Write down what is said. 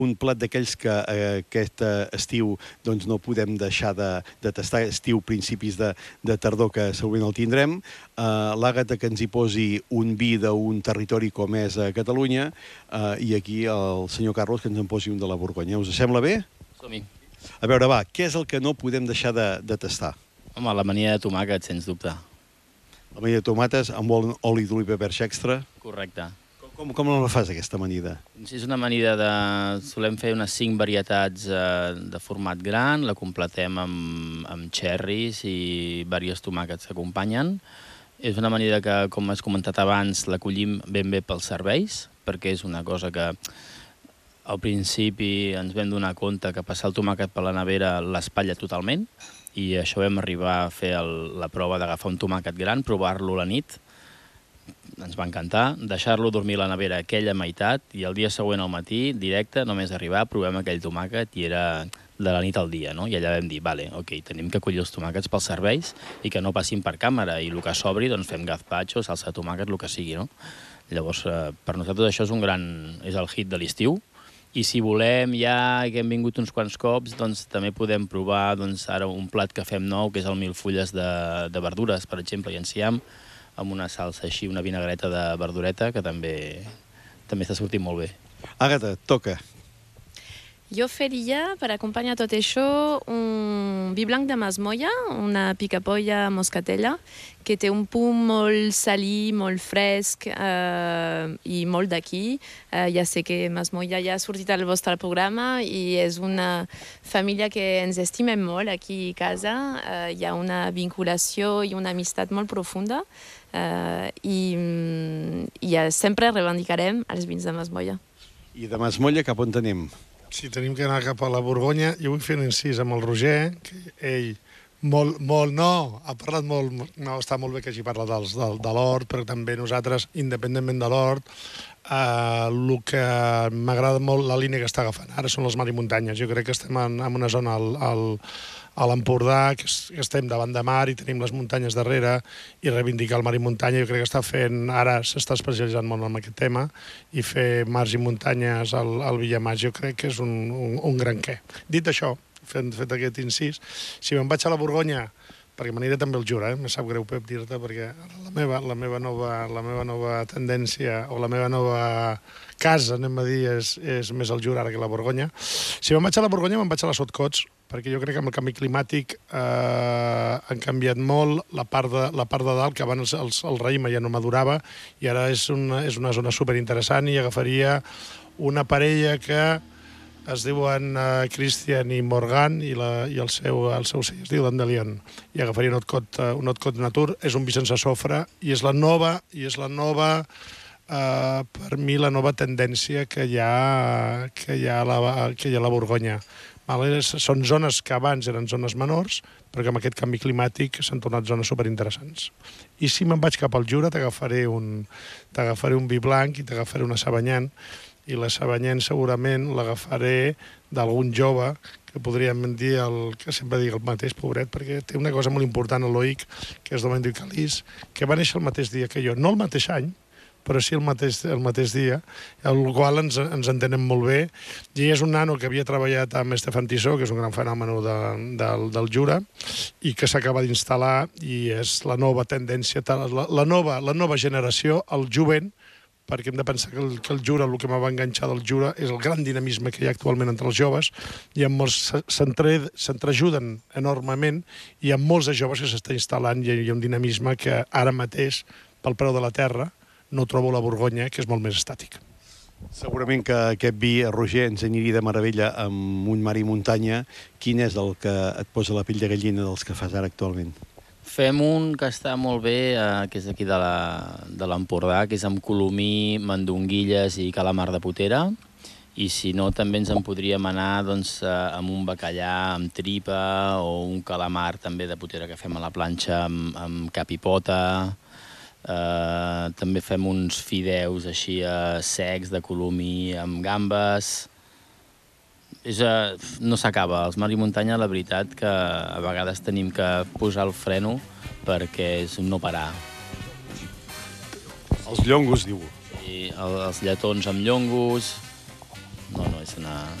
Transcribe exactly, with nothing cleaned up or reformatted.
un plat d'aquells que eh, aquest eh, estiu doncs, no podem deixar de, de tastar, estiu, principis de, de tardor, que segurament el tindrem. Eh, L'Àgata que ens hi posi un vi d'un territori com és a Catalunya, eh, i aquí el senyor Carlos que ens en posi un de la Borgonya. Us sembla bé? Som-hi. A veure, va, què és el que no podem deixar de, de tastar? Home, l'amanida de tomàquet, sens dubte. L'amanida de tomates amb oli d'oliva verge extra. Correcte. Com, com la fas, aquesta amanida? És una amanida de... Solem fer unes cinc varietats eh, de format gran, la completem amb, amb cherries i diversos tomàquets que acompanyen. És una amanida que, com has comentat abans, la collim ben bé pels serveis, perquè és una cosa que al principi ens vam donar compte que passar el tomàquet per la nevera l'espatlla totalment, i això vam arribar a fer el, la prova d'agafar un tomàquet gran, provar-lo la nit, ens va encantar, deixar-lo dormir a la nevera aquella meitat i el dia següent al matí, directe, només arribar, provem aquell tomàquet i era de la nit al dia, no? I allà vam dir, vale, ok, tenim que collir els tomàquets pels serveis i que no passin per càmera, i el que s'obri, doncs fem gazpacho, salsa de tomàquet, el que sigui, no? Llavors, eh, per nosaltres això és un gran... és el hit de l'estiu, i si volem, ja que hem vingut uns quants cops, doncs també podem provar doncs, ara un plat que fem nou, que és el mil fulles de, de verdures, per exemple, i enciam, amb una salsa així, una vinagreta de verdureta, que també també està sortint molt bé. Àgata, toca. Jo faria, per acompanyar tot això, un vi blanc de masmoia, una picapolla moscatella, que té un punt molt salí, molt fresc eh, i molt d'aquí. Eh, ja sé que masmoia ja ha sortit al vostre programa i és una família que ens estimem molt aquí a casa. Eh, hi ha una vinculació i una amistat molt profunda eh, i, i sempre reivindicarem els vins de masmoia. I de masmoia cap on anem? Sí, tenim que anar cap a la Borgonya. Jo vull fer un incís amb el Roger, que ell molt, molt, no, ha parlat molt, no, està molt bé que hagi parlat dels, del, de l'hort, però també nosaltres, independentment de l'hort, eh, el que m'agrada molt, la línia que està agafant ara són les mar i muntanyes. Jo crec que estem en, en una zona al, al, a l'Empordà, que, que estem davant de mar i tenim les muntanyes darrere, i reivindicar el mar i muntanya, jo crec que està fent, ara s'està especialitzant molt en aquest tema, i fer mars i muntanyes al, al Villamàs jo crec que és un, un, un gran què. Dit això, fet, fet aquest incís, si me'n vaig a la Borgonya, perquè m'aniré també al Jura, eh? Me sap greu, Pep, dir-te, perquè la meva, la, meva nova, la meva nova tendència, o la meva nova casa, anem a dir, és, és més al Jura ara que la Borgonya. Si me'n vaig a la Borgonya, me'n vaig a les Hautes-Côtes, perquè jo crec que amb el canvi climàtic eh, han canviat molt la part de, la part de dalt, que abans el, el raïm ja no madurava, i ara és una, és una zona superinteressant, i agafaria una parella que es diuen uh, Christian i Morgan, i, la, i el seu, el seu es diu Dandelion, i agafaria un Haute-Côte uh, un Haute-Côte Natur, és un vi sense sofre, i és la nova, i és la nova, uh, per mi, la nova tendència que hi ha, que hi ha, a, la, que hi ha a la Borgonya. Vale? Són zones que abans eren zones menors, però que amb aquest canvi climàtic s'han tornat zones superinteressants. I si me'n vaig cap al Jura, t'agafaré un, t'agafaré un vi blanc i t'agafaré una Savagnin, i la Savagnin segurament l'agafaré d'algun jove, que podríem dir, el, que sempre dic el mateix, pobret, perquè té una cosa molt important a l'O I C, que és Domènec Calís, que va néixer el mateix dia que jo, no el mateix any, però sí el mateix, el mateix dia, el qual ens, ens entenem molt bé. I és un nano que havia treballat amb Estefan Tissó, que és un gran fenomen de, del, del Jura, i que s'acaba d'instal·lar, i és la nova tendència, la, la, nova, la nova generació, el jovent, perquè hem de pensar que el, que el Jura, el que m'ha enganxar del Jura, és el gran dinamisme que hi ha actualment entre els joves, i amb molts s'entrejuden enormement, i hi ha molts de joves que s'està instal·lant, i hi ha un dinamisme que ara mateix, pel preu de la terra, no trobo la Borgonya, que és molt més estàtic. Segurament que aquest vi, Roger, ens aniria de meravella amb un mar i muntanya. Quin és el que et posa la pell de gallina dels que fas ara actualment? Fem un que està molt bé, eh, que és aquí de l'Empordà, que és amb colomí, mandonguilles i calamar de potera. I si no, també ens en podríem anar doncs, eh, amb un bacallà amb tripa, o un calamar també de potera que fem a la planxa amb, amb cap i pota. Uh, també fem uns fideus així uh, secs de colomí amb gambes. És, uh, no s'acaba. Els mar i muntanya, la veritat que a vegades tenim que posar el freno perquè és un no parar. Els llongos, diu. I el, els lletons amb llongos, no, no, és una,